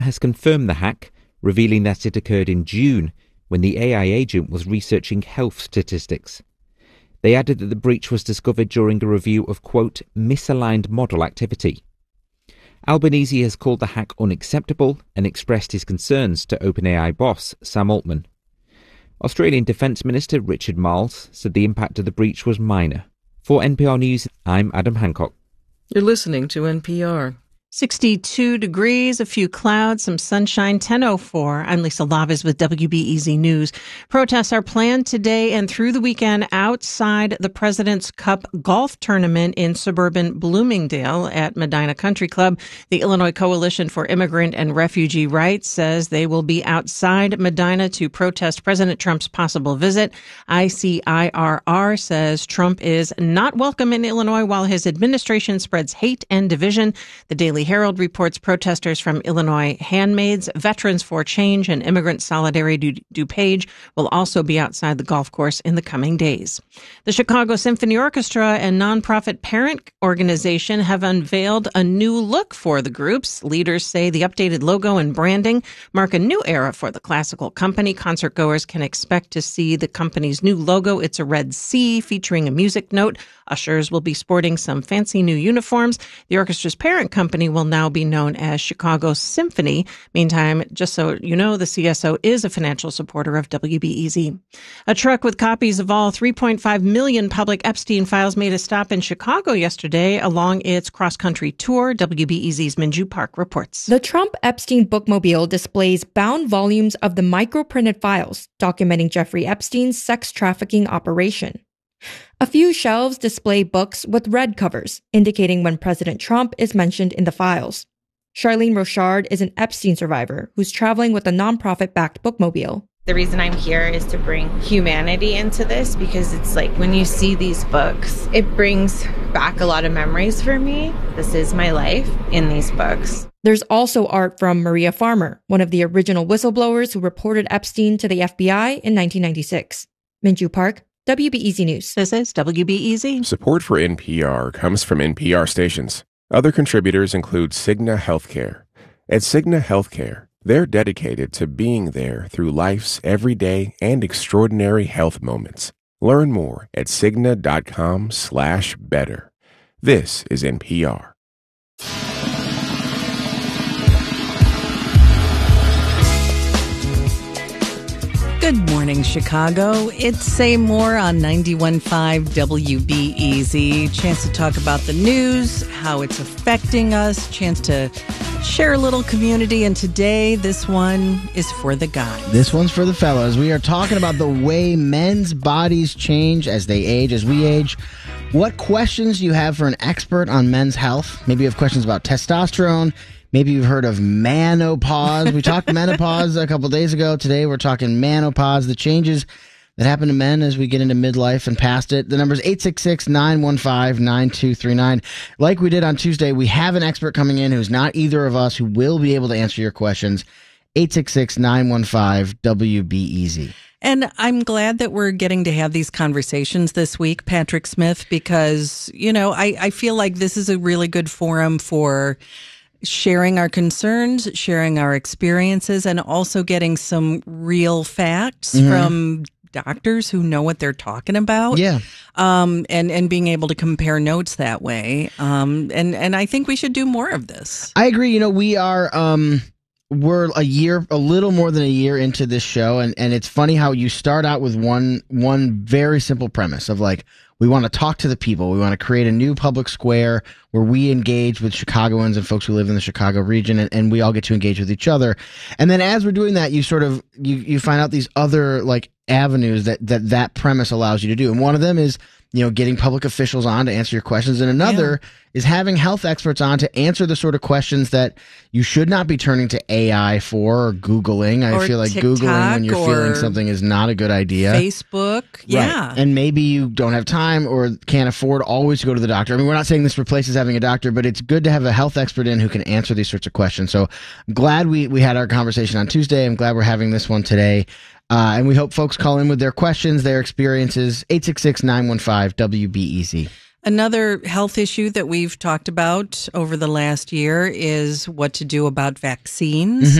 has confirmed the hack, revealing that it occurred in June when the AI agent was researching health statistics. They added that the breach was discovered during a review of, quote, misaligned model activity. Albanese has called the hack unacceptable and expressed his concerns to OpenAI boss Sam Altman. Australian Defence Minister Richard Marles said the impact of the breach was minor. For NPR News, I'm Adam Hancock. You're listening to NPR. 62 degrees, a few clouds, some sunshine, 10:04. I'm Lisa Lavis with WBEZ News. Protests are planned today and through the weekend outside the President's Cup golf tournament in suburban Bloomingdale at Medina Country Club. The Illinois Coalition for Immigrant and Refugee Rights says they will be outside Medina to protest President Trump's possible visit. ICIRR says Trump is not welcome in Illinois while his administration spreads hate and division. The Daily Herald reports protesters from Illinois Handmaids, Veterans for Change, and Immigrant Solidarity DuPage will also be outside the golf course in the coming days. The Chicago Symphony Orchestra and nonprofit parent organization have unveiled a new look for the groups. Leaders say the updated logo and branding mark a new era for the classical company. Concertgoers can expect to see the company's new logo. It's a red C featuring a music note. Ushers will be sporting some fancy new uniforms. The orchestra's parent company will now be known as Chicago Symphony. Meantime, just so you know, the CSO is a financial supporter of WBEZ. A truck with copies of all 3.5 million public Epstein files made a stop in Chicago yesterday along its cross-country tour. WBEZ's Minju Park reports. The Trump Epstein bookmobile displays bound volumes of the microprinted files documenting Jeffrey Epstein's sex trafficking operation. A few shelves display books with red covers, indicating when President Trump is mentioned in the files. Charlene Rochard is an Epstein survivor who's traveling with a nonprofit-backed bookmobile. The reason I'm here is to bring humanity into this because it's like when you see these books, it brings back a lot of memories for me. This is my life in these books. There's also art from Maria Farmer, one of the original whistleblowers who reported Epstein to the FBI in 1996. Minju Park, WBEZ News. This is WBEZ. Support for NPR comes from NPR stations. Other contributors include Cigna Healthcare. At Cigna Healthcare, they're dedicated to being there through life's everyday and extraordinary health moments. Learn more at Cigna.com/better. This is NPR. Good morning, Chicago. It's Say More on 91.5 WBEZ. Chance to talk about the news, how it's affecting us, chance to share a little community. And today, this one is for the guys. This one's for the fellas. We are talking about the way men's bodies change as they age, as we age. What questions you have for an expert on men's health? Maybe you have questions about testosterone. Maybe you've heard of menopause. We talked menopause a couple days ago. Today we're talking menopause, the changes that happen to men as we get into midlife and past it. The number is 866-915-9239. Like we did on Tuesday, we have an expert coming in who's not either of us who will be able to answer your questions. 866-915-WBEZ. And I'm glad that we're getting to have these conversations this week, Patrick Smith, because, you know, I feel like this is a really good forum for sharing our concerns, sharing our experiences, and also getting some real facts from doctors who know what they're talking about. Yeah. And being able to compare notes that way. And I think we should do more of this. I agree. You know, we are, we're a little more than a year into this show. And it's funny how you start out with one very simple premise of like, we want to talk to the people. We want to create a new public square where we engage with Chicagoans and folks who live in the Chicago region, and we all get to engage with each other. And then as we're doing that, you sort of you find out these other like avenues that premise allows you to do. And one of them is, you know, getting public officials on to answer your questions. And another is having health experts on to answer the sort of questions that you should not be turning to AI for or Googling. I feel like TikTok Googling when you're feeling something is not a good idea. Facebook. Yeah. Right. And maybe you don't have time or can't afford always to go to the doctor. I mean, we're not saying this replaces having a doctor, but it's good to have a health expert in who can answer these sorts of questions. So I'm glad we had our conversation on Tuesday. I'm glad we're having this one today. And we hope folks call in with their questions, their experiences, 866-915-WBEZ. Another health issue that we've talked about over the last year is what to do about vaccines.